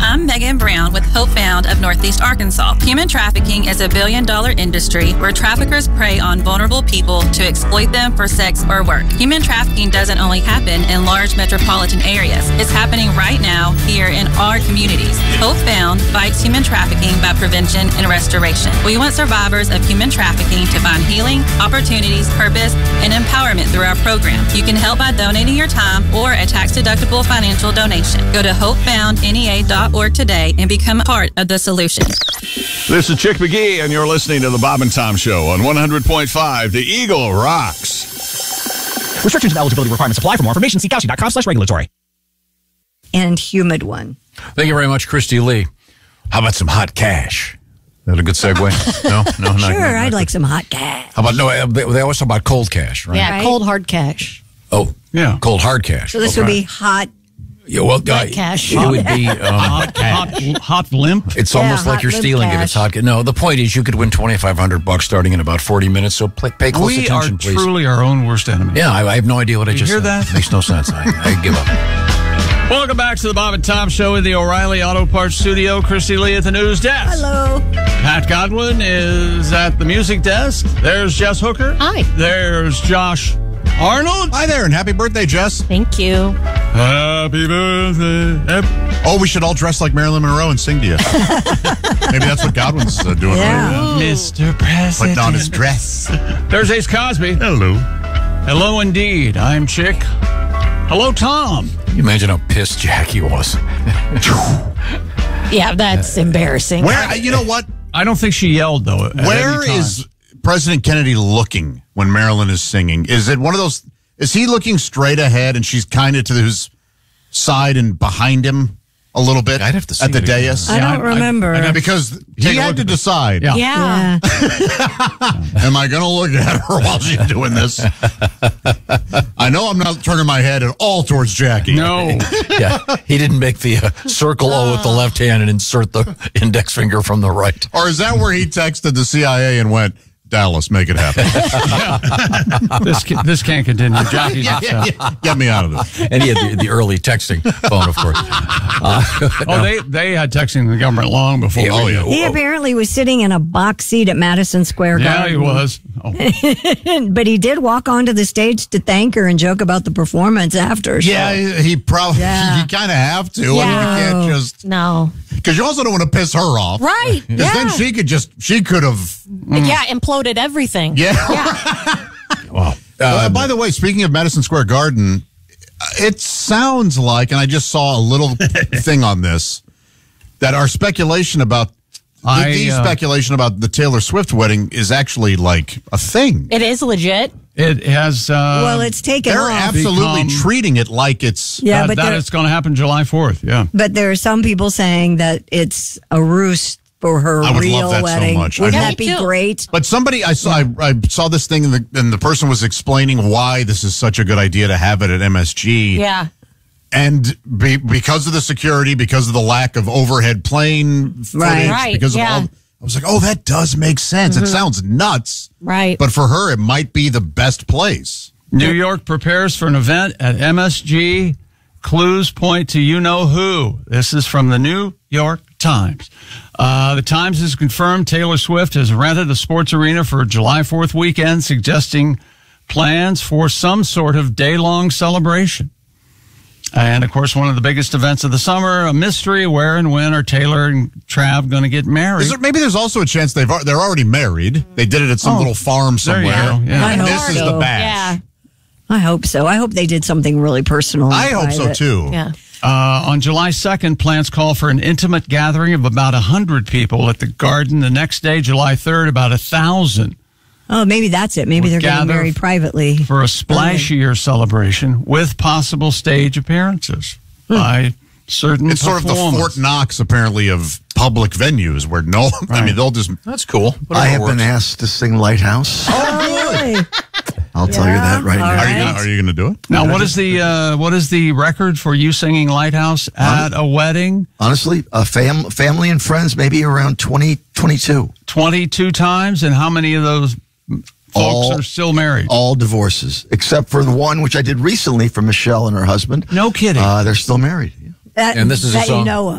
I'm Megan Brown with Hope Found of Northeast Arkansas. Human trafficking is a billion-dollar industry where traffickers prey on vulnerable people to exploit them for sex or work. Human trafficking doesn't only happen in large metropolitan areas. It's happening right now here in our communities. Hope Found fights human trafficking by prevention and restoration. We want survivors of human trafficking to find healing, opportunities, purpose, and empowerment through our program. You can help by donating your time or a tax-deductible financial donation. Go to hopefoundnea.org today and become part of the solution. This is Chick McGee, and you're listening to the Bob and Tom Show on 100.5. The Eagle rocks. Restrictions and eligibility requirements apply. For more information, see Kalshi.com/regulatory. And humid one. Thank you very much, Christy Lee. How about some hot cash? Is that a good segue? No, Sure, I'd like some hot cash. How about, they always talk about cold cash, right? Yeah, Right. cold hard cash. Oh, Yeah. cold hard cash. So this would be hot. Yeah, well, Hot cash. It would be Hot limp. It's Yeah, almost like hot you're limp stealing if cash. it's hot. No, the point is you could win $2,500 starting in about 40 minutes. So pay close We attention, are please. truly our own worst enemy. Yeah, I have no idea what I just hear said. that? Makes no sense. I give up. Welcome back to the Bob and Tom Show in the O'Reilly Auto Parts Studio. Christy Lee at the news desk. Hello. Pat Godwin is at the music desk. There's Jess Hooker. Hi. There's Josh Arnold. Hi there, and happy birthday, Jess. Thank you. Happy birthday. Oh, we should all dress like Marilyn Monroe and sing to you. Maybe that's what Godwin's doing Yeah. right now. Mr. President. Putting on his dress. There's Ace Cosby. Hello. Hello indeed. I'm Chick. Hello, Tom. Can you imagine how pissed Jackie was? Yeah, that's embarrassing. Where, you know what? I don't think she yelled, though. at Where any time. is President Kennedy looking when Marilyn is singing? Is it one of those, is he looking straight ahead and she's kind of to his side and behind him a little bit I'd have to see at the it again. dais? I don't remember. I'd have to Because Take he a had look to at it. decide, Yeah. Yeah. am I going to look at her while she's doing this? I know I'm not turning my head at all towards Jackie. No. Yeah, he didn't make the circle O with the left hand and insert the index finger from the right. Or is that where he texted the CIA and went, Dallas, make it happen? This can't continue. Jackie's upset. Get me out of this. And he had the early texting phone, of course. They had texting the government long before. Oh, yeah. He apparently was sitting in a box seat at Madison Square Yeah, Garden. he was. Oh. But he did walk onto the stage to thank her and joke about the performance after. So. Yeah, he probably, Yeah. you kind of have to. Yeah. I mean, you can't just, No. because you also don't want to piss her off. Right. Because Yeah. then she could have, Yeah, imploded everything. yeah. Wow. By the way, speaking of Madison Square Garden, it sounds like, and I just saw a little thing on this, that our speculation about, the speculation about the Taylor Swift wedding is actually like a thing. It is legit. It has. Well, it's taken They're off. absolutely become- treating it like it's. Yeah, but that there, it's going to happen July 4th. Yeah. but there are some people saying that it's a ruse for her I would real love that so wedding. much. Wouldn't I that hope- be Me too. great? But somebody, I saw this thing, and the person was explaining why this is such a good idea to have it at MSG. Yeah. And because of the security, because of the lack of overhead plane footage, Right, because yeah. of all, I was like, oh, that does make sense. It sounds nuts, Right. but for her, it might be the best place. New York prepares for an event at MSG. Clues point to you-know-who. This is from the New York Times. The Times has confirmed Taylor Swift has rented a sports arena for July 4th weekend, suggesting plans for some sort of day-long celebration. And, of course, one of the biggest events of the summer, a mystery, where and when are Taylor and Trav going to get married? Maybe there's also a chance they're already married. They did it at some little farm there you somewhere. go, yeah. I And hope this is so. the bash. Yeah. I hope so. I hope they did something really personal. I hope so, private. too. Yeah. On July 2nd, plans call for an intimate gathering of about 100 people at the Garden. The next day, July 3rd, about 1,000 Oh, maybe that's it. Maybe Would they're getting gather married privately. for a splashier celebration with possible stage appearances by certain It's sort of the performers. Fort Knox, apparently, of public venues where I mean, they'll just. That's cool. I have Whatever been works. asked to sing Lighthouse. Really? I'll tell you that right all now. right. Are you going to do it? Now, what is the record for you singing Lighthouse at a wedding? Honestly, family and friends, maybe around 22. 22 times, and how many of those folks are still married? All divorces, except for the one which I did recently for Michelle and her husband. No kidding. They're still married. That, And this is a that you song. know of.